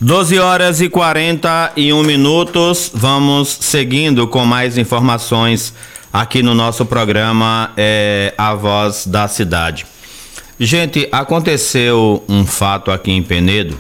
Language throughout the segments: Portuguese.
12h41. Vamos seguindo com mais informações aqui no nosso programa A Voz da Cidade. Gente, aconteceu um fato aqui em Penedo,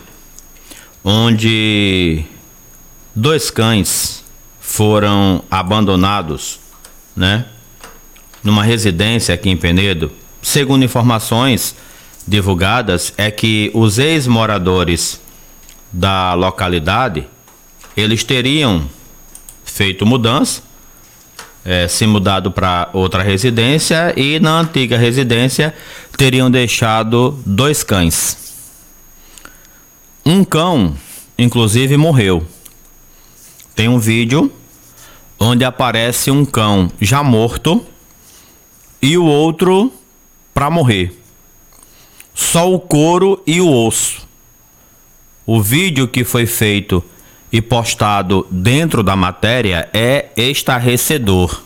onde 2 cães foram abandonados, numa residência aqui em Penedo. Segundo informações divulgadas, é que os ex-moradores da localidade, eles teriam feito mudança, se mudado para outra residência, e na antiga residência teriam deixado 2 cães. Um cão, inclusive, morreu. Tem um vídeo onde aparece um cão já morto e o outro para morrer. Só o couro e o osso. O vídeo que foi feito e postado dentro da matéria é estarrecedor.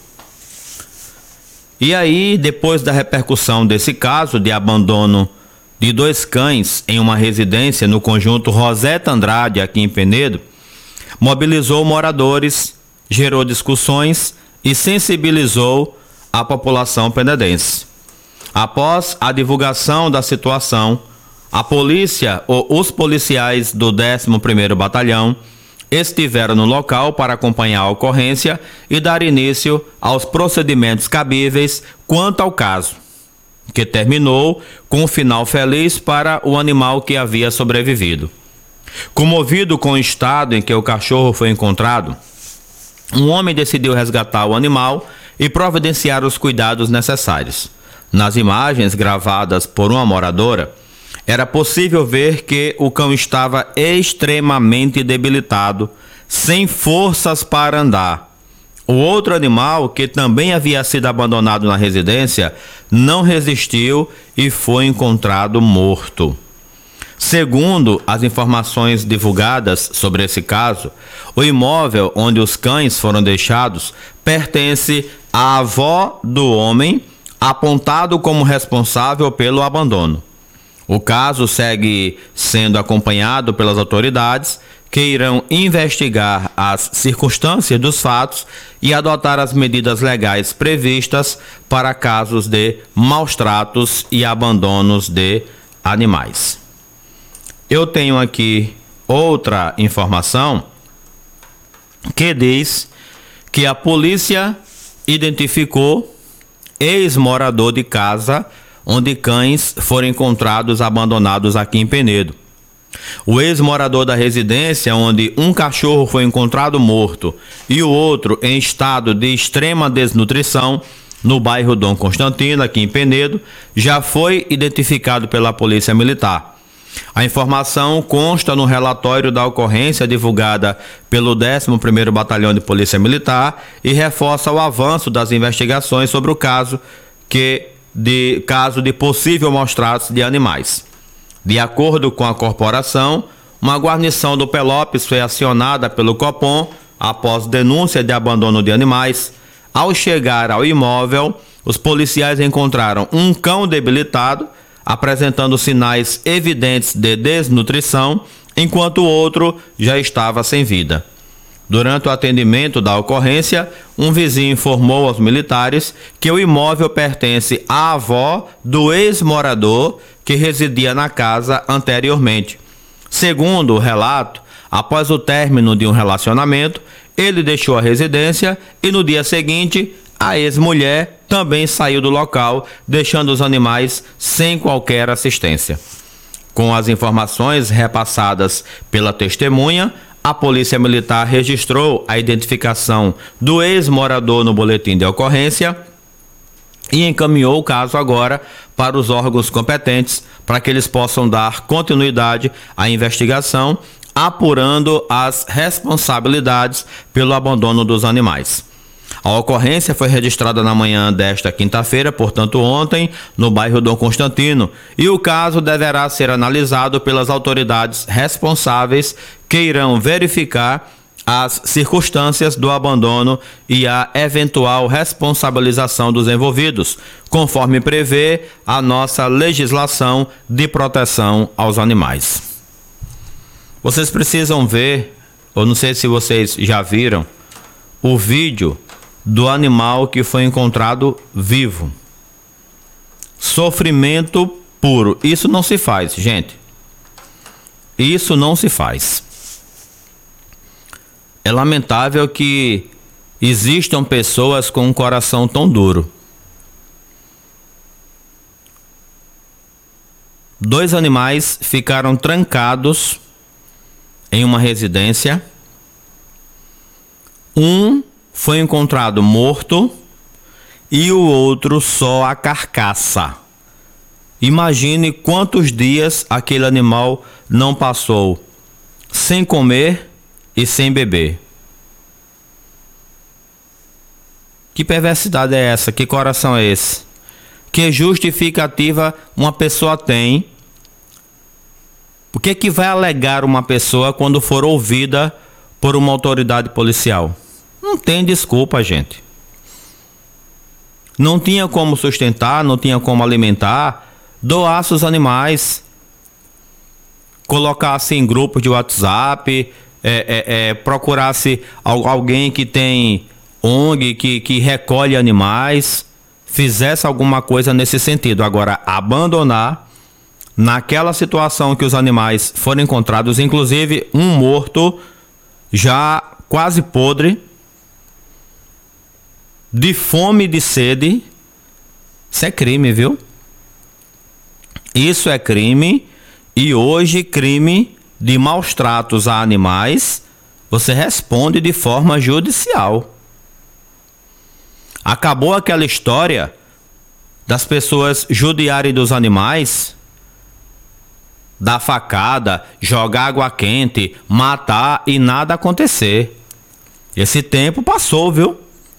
E aí, depois da repercussão desse caso de abandono de 2 cães em uma residência no conjunto Roseta Andrade, aqui em Penedo, mobilizou moradores, gerou discussões e sensibilizou a população penedense. Após a divulgação da situação, a polícia ou os policiais do 11º Batalhão estiveram no local para acompanhar a ocorrência e dar início aos procedimentos cabíveis quanto ao caso, que terminou com um final feliz para o animal que havia sobrevivido. Comovido com o estado em que o cachorro foi encontrado, um homem decidiu resgatar o animal e providenciar os cuidados necessários. Nas imagens gravadas por uma moradora, era possível ver que o cão estava extremamente debilitado, sem forças para andar. O outro animal, que também havia sido abandonado na residência, não resistiu e foi encontrado morto. Segundo as informações divulgadas sobre esse caso, o imóvel onde os cães foram deixados pertence à avó do homem, apontado como responsável pelo abandono. O caso segue sendo acompanhado pelas autoridades, que irão investigar as circunstâncias dos fatos e adotar as medidas legais previstas para casos de maus-tratos e abandonos de animais. Eu tenho aqui outra informação que diz que a polícia identificou ex-morador de casa onde cães foram encontrados abandonados aqui em Penedo. O ex-morador da residência, onde um cachorro foi encontrado morto e o outro em estado de extrema desnutrição, no bairro Dom Constantino, aqui em Penedo, já foi identificado pela Polícia Militar. A informação consta no relatório da ocorrência divulgada pelo 11º Batalhão de Polícia Militar e reforça o avanço das investigações sobre o caso de possível maus-tratos de animais. De acordo com a corporação, uma guarnição do Pelópis foi acionada pelo Copom após denúncia de abandono de animais. Ao chegar ao imóvel, os policiais encontraram um cão debilitado, apresentando sinais evidentes de desnutrição, enquanto o outro já estava sem vida. Durante o atendimento da ocorrência, um vizinho informou aos militares que o imóvel pertence à avó do ex-morador que residia na casa anteriormente. Segundo o relato, após o término de um relacionamento, ele deixou a residência e no dia seguinte, a ex-mulher também saiu do local, deixando os animais sem qualquer assistência. Com as informações repassadas pela testemunha, a Polícia Militar registrou a identificação do ex-morador no boletim de ocorrência e encaminhou o caso agora para os órgãos competentes para que eles possam dar continuidade à investigação, apurando as responsabilidades pelo abandono dos animais. A ocorrência foi registrada na manhã desta quinta-feira, portanto ontem, no bairro Dom Constantino, e o caso deverá ser analisado pelas autoridades responsáveis que irão verificar as circunstâncias do abandono e a eventual responsabilização dos envolvidos, conforme prevê a nossa legislação de proteção aos animais. Vocês precisam ver, eu não sei se vocês já viram, o vídeo do animal que foi encontrado vivo. Sofrimento puro. Isso não se faz, gente. Isso não se faz. É lamentável que existam pessoas com um coração tão duro. 2 animais ficaram trancados em uma residência. Um foi encontrado morto e o outro só a carcaça. Imagine quantos dias aquele animal não passou sem comer e sem beber. Que perversidade é essa? Que coração é esse? Que justificativa uma pessoa tem? O que é que vai alegar uma pessoa quando for ouvida por uma autoridade policial? Não tem desculpa, gente. Não tinha como sustentar, não tinha como alimentar, doasse os animais, colocasse em grupos de WhatsApp, procurasse alguém que tem ONG, que recolhe animais, fizesse alguma coisa nesse sentido. Agora, abandonar naquela situação que os animais foram encontrados, inclusive um morto, já quase podre, de fome e de sede, isso é crime, viu? Isso é crime, e hoje crime de maus tratos a animais, você responde de forma judicial. Acabou aquela história das pessoas judiarem dos animais, dar facada, jogar água quente, matar e nada acontecer. Esse tempo passou, viu?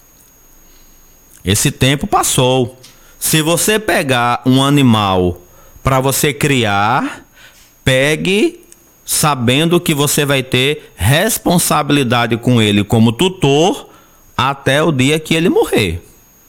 Esse tempo passou. Se você pegar um animal para você criar, pegue sabendo que você vai ter responsabilidade com ele como tutor até o dia que ele morrer.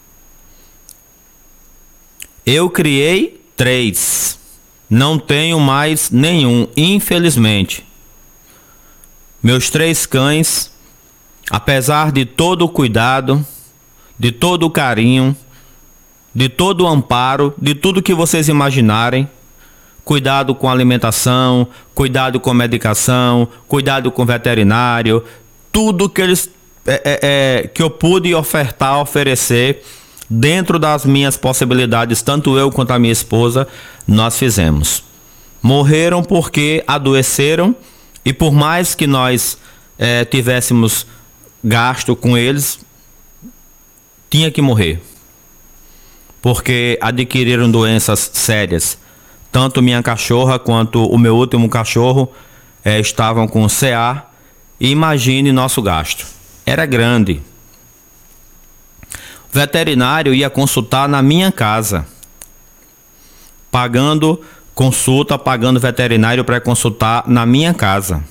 Eu criei 3. Não tenho mais nenhum, infelizmente. Meus 3 cães, apesar de todo o cuidado, de todo o carinho, de todo o amparo, de tudo que vocês imaginarem, cuidado com alimentação, cuidado com medicação, cuidado com veterinário, tudo que eles que eu pude oferecer dentro das minhas possibilidades, tanto eu quanto a minha esposa, nós fizemos. Morreram porque adoeceram, e por mais que nós tivéssemos gasto com eles, tinha que morrer, porque adquiriram doenças sérias. Tanto minha cachorra quanto o meu último cachorro estavam com CA, e imagine nosso gasto. Era grande. O veterinário ia consultar na minha casa, pagando consulta, pagando veterinário para consultar na minha casa,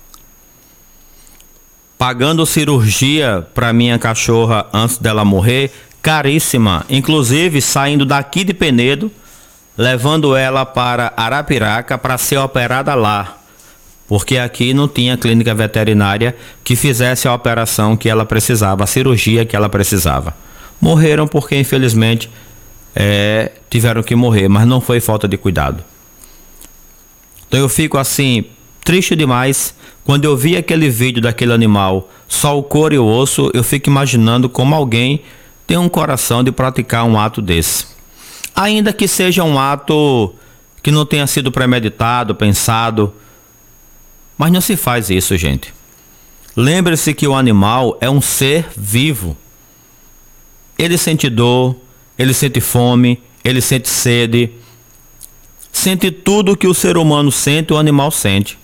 pagando cirurgia para minha cachorra antes dela morrer, caríssima, inclusive saindo daqui de Penedo, levando ela para Arapiraca para ser operada lá, porque aqui não tinha clínica veterinária que fizesse a operação que ela precisava, a cirurgia que ela precisava. Morreram porque infelizmente tiveram que morrer, mas não foi falta de cuidado. Então eu fico assim, triste demais. Quando eu vi aquele vídeo daquele animal, só o couro e o osso, eu fico imaginando como alguém tem um coração de praticar um ato desse. Ainda que seja um ato que não tenha sido premeditado, pensado, mas não se faz isso, gente. Lembre-se que o animal é um ser vivo. Ele sente dor, ele sente fome, ele sente sede, sente tudo que o ser humano sente, o animal sente.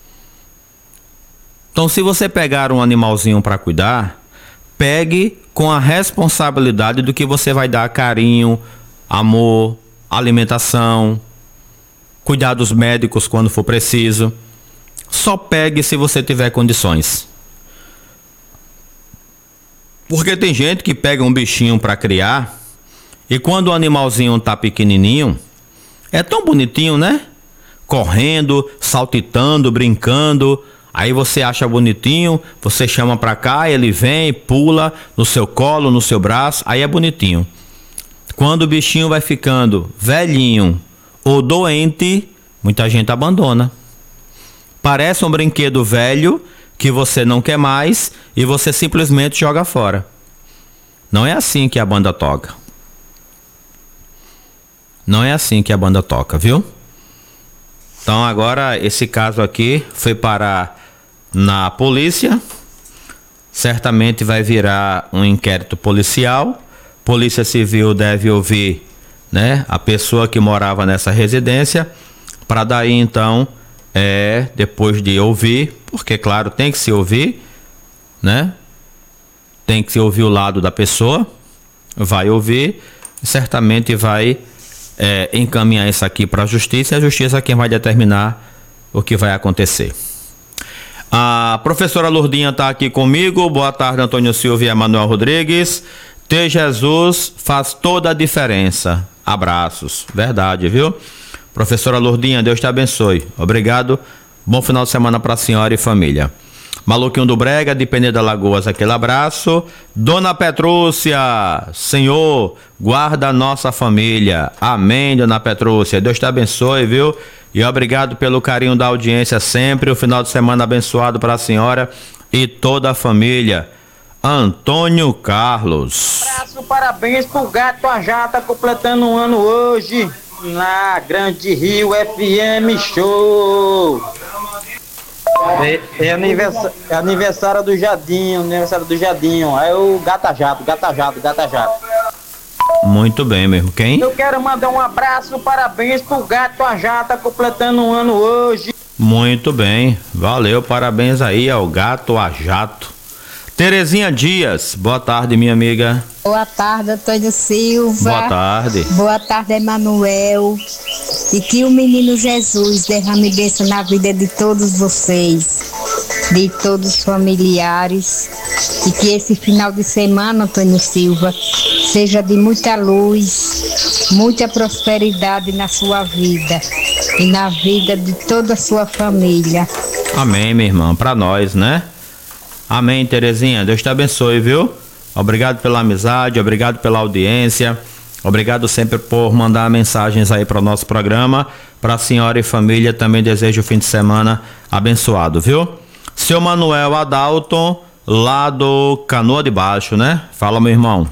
Então, se você pegar um animalzinho para cuidar, pegue com a responsabilidade do que você vai dar carinho, amor, alimentação, cuidados médicos quando for preciso. Só pegue se você tiver condições. Porque tem gente que pega um bichinho para criar e quando o animalzinho tá pequenininho, é tão bonitinho, né? correndo, saltitando, brincando. Aí você acha bonitinho, você chama pra cá, ele vem, pula no seu colo, no seu braço, aí é bonitinho. Quando o bichinho vai ficando velhinho ou doente, muita gente abandona. Parece um brinquedo velho que você não quer mais e você simplesmente joga fora. Não é assim que a banda toca. Não é assim que a banda toca, viu? Então agora esse caso aqui foi parar na polícia. Certamente vai virar um inquérito policial. Polícia Civil deve ouvir, né, a pessoa que morava nessa residência, para daí então, depois de ouvir, porque claro, tem que se ouvir, né? Tem que se ouvir o lado da pessoa, vai ouvir, certamente vai encaminhar isso aqui para a justiça, e a justiça é quem vai determinar o que vai acontecer. A professora Lourdinha está aqui comigo. Boa tarde, Antônio Silva e Emanuel Rodrigues. Ter Jesus faz toda a diferença. Abraços. Verdade, viu? Professora Lourdinha, Deus te abençoe. Obrigado. Bom final de semana para a senhora e família. Maluquinho do Brega, de Penedo Lagoas, aquele abraço. Dona Petrúcia, Senhor, guarda a nossa família. Amém, Dona Petrúcia. Deus te abençoe, viu? E obrigado pelo carinho da audiência sempre. O final de semana abençoado para a senhora e toda a família. Antônio Carlos. Abraço, parabéns pro Gato Ajá, completando um ano hoje na Grande Rio FM Show. É aniversário do Jadinho, É o Gata Jato. Muito bem mesmo. Quem? Eu quero mandar um abraço, parabéns pro Gato Ajá, completando um ano hoje. Muito bem, valeu, parabéns aí ao Gato a Jato. Terezinha Dias, boa tarde, minha amiga. Boa tarde, Antônio Silva. Boa tarde. Boa tarde, Emanuel. E que o menino Jesus derrame bênção na vida de todos vocês, de todos os familiares. E que esse final de semana, Antônio Silva, seja de muita luz, muita prosperidade na sua vida e na vida de toda a sua família. Amém, minha irmã, pra nós, né? Amém, Terezinha, Deus te abençoe, viu? Obrigado pela amizade, obrigado pela audiência, obrigado sempre por mandar mensagens aí para o nosso programa. Para a senhora e família também desejo o fim de semana abençoado, viu? Seu Manuel Adalton, lá do Canoa de Baixo, né? Fala, meu irmão.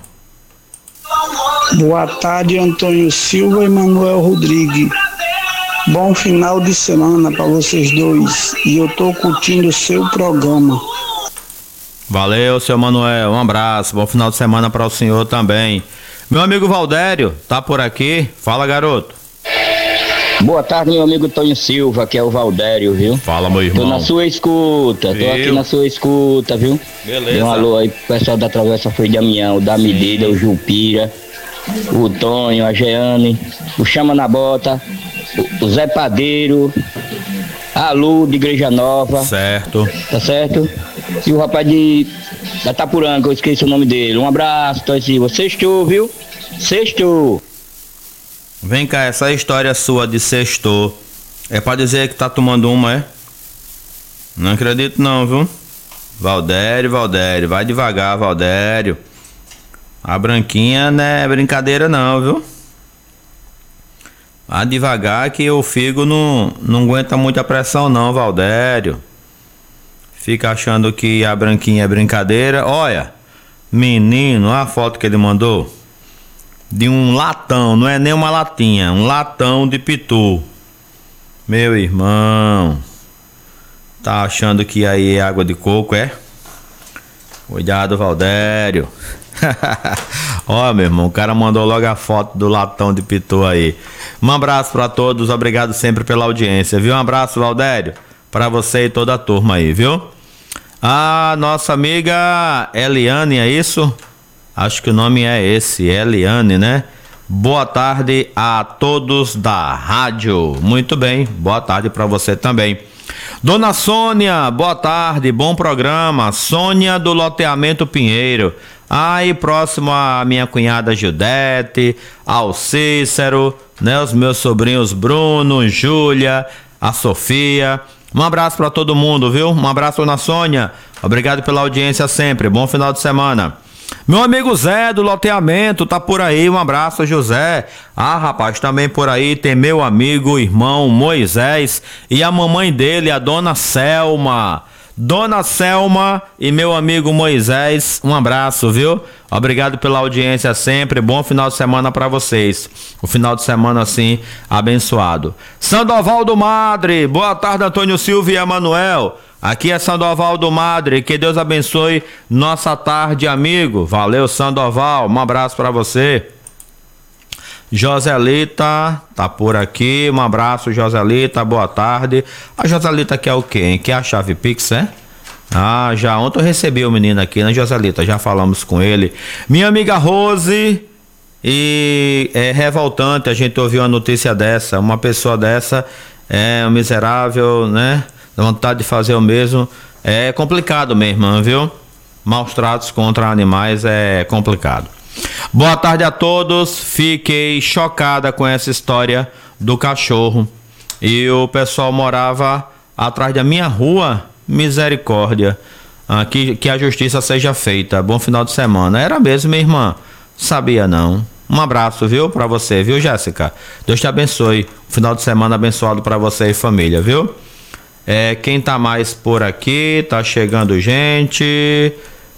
Boa tarde, Antônio Silva e Emanuel Rodrigues. Bom final de semana para vocês dois. E eu tô curtindo o seu programa. Valeu, seu Manuel, um abraço, bom final de semana para o senhor também. Meu amigo Valdério, tá por aqui? Fala, garoto. Boa tarde, meu amigo Antônio Silva, que é o Valdério, viu? Fala, meu irmão. Tô na sua escuta, tô aqui na sua escuta, viu? Beleza. Dê um alô aí pro pessoal da Travessa Foi de Damião, o da Medida, o Jupira, o Tonho, a Jeane, o Chama na Bota, o Zé Padeiro, a Lu de Igreja Nova. Certo. Tá certo? E o rapaz da Tapuranga, eu esqueci o nome dele. Um abraço, Tonho Silva. Sextou, viu? Sextou. Vem cá, essa história sua de sextou é pra dizer que tá tomando uma, é? Não acredito não, viu? Valdério, vai devagar, Valdério. A branquinha não é brincadeira não, viu? Vai devagar que o figo não aguenta muita pressão não, Valdério. Fica achando que a branquinha é brincadeira. Olha, menino, olha a foto que ele mandou. De um latão, não é nem uma latinha, um latão de pitu. Meu irmão, tá achando que aí é água de coco, é? Cuidado, Valdério. Ó, meu irmão, o cara mandou logo a foto do latão de pitu aí. Um abraço pra todos, obrigado sempre pela audiência, viu? Um abraço, Valdério, pra você e toda a turma aí, viu? A nossa amiga Eliane, é isso? Acho que o nome é esse, Eliane, né? Boa tarde a todos da rádio. Muito bem, boa tarde para você também. Dona Sônia, boa tarde, bom programa. Sônia do loteamento Pinheiro. Aí próximo a minha cunhada Gildete, ao Cícero, né? Os meus sobrinhos Bruno, Júlia, a Sofia. Um abraço para todo mundo, viu? Um abraço, dona Sônia. Obrigado pela audiência sempre. Bom final de semana. Meu amigo Zé do loteamento tá por aí. Um abraço, José. Ah, rapaz, também por aí tem meu amigo, irmão Moisés e a mamãe dele, a dona Selma. Dona Selma e meu amigo Moisés, um abraço, viu? Obrigado pela audiência sempre, bom final de semana para vocês. O final de semana, assim, abençoado. Sandoval do Madre, boa tarde, Antônio Silva e Emanuel. Aqui é Sandoval do Madre, que Deus abençoe nossa tarde, amigo. Valeu, Sandoval, um abraço para você. Joselita tá por aqui, um abraço, Joselita, boa tarde. A Joselita quer o quê, hein? Quer a chave Pix, é? Ah, já ontem eu recebi o menino aqui, né, Joselita? Já falamos com ele. Minha amiga Rose, e é revoltante a gente ouvir uma notícia dessa. Uma pessoa dessa é um miserável, né? Dá vontade de fazer o mesmo. É complicado, minha irmã, viu? Maus tratos contra animais é complicado. Boa tarde a todos. Fiquei chocada com essa história do cachorro. E o pessoal morava atrás da minha rua. Misericórdia. Que a justiça seja feita. Bom final de semana. Era mesmo, minha irmã? Sabia não. Um abraço, viu, pra você, viu, Jéssica? Deus te abençoe. Final de semana abençoado pra você e família, viu? Quem tá mais por aqui? Tá chegando gente.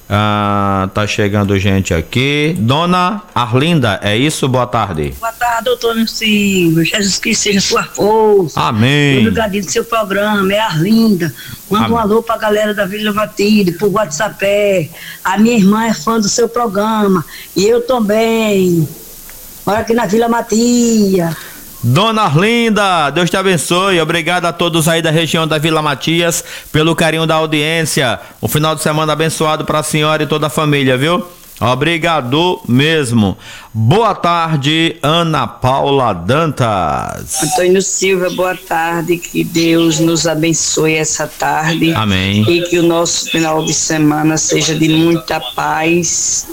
Tá chegando gente aqui. Dona Arlinda, é isso? Boa tarde. Boa tarde, doutor Silva. Jesus Cristo seja sua força. Amém. Obrigadinho do seu programa, é Arlinda. Manda um alô pra galera da Vila Matilde, por WhatsApp. A minha irmã é fã do seu programa. E eu também. Moro aqui na Vila Matia. Dona Arlinda, Deus te abençoe. Obrigado a todos aí da região da Vila Matias pelo carinho da audiência. Um final de semana abençoado para a senhora e toda a família, viu? Obrigado mesmo. Boa tarde, Ana Paula Dantas. Antônio Silva, boa tarde. Que Deus nos abençoe essa tarde. Amém. E que o nosso final de semana seja de muita paz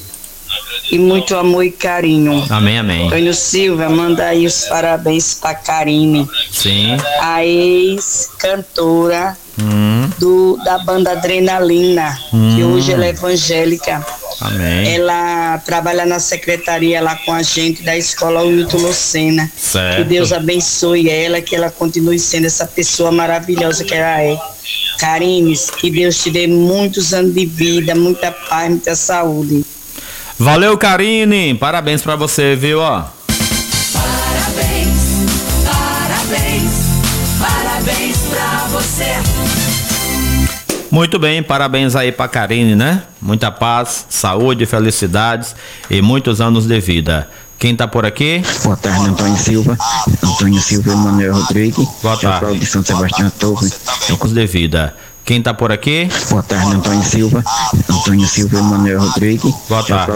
e muito amor e carinho. Amém, amém. Antônio Silva, manda aí os parabéns pra Karine. Sim. A ex-cantora da banda Adrenalina, que hoje ela é evangélica. Amém. Ela trabalha na secretaria lá com a gente da escola Wilton Lucena. Certo. Que Deus abençoe ela, que ela continue sendo essa pessoa maravilhosa que ela é. Karine, que Deus te dê muitos anos de vida, muita paz, muita saúde. Valeu, Karine. Parabéns pra você, viu, ó. Parabéns, parabéns, parabéns pra você. Muito bem, parabéns aí pra Karine, né? Muita paz, saúde, felicidades e muitos anos de vida. Quem tá por aqui? Boa tarde, Antônio Silva. Antônio Silva e Manuel Rodrigues. Boa tarde. De São Sebastião Torres. Anos de vida. Quem tá por aqui? Boa tarde, Antônio Silva. Antônio Silva e Manuel Rodrigues. Boa tarde.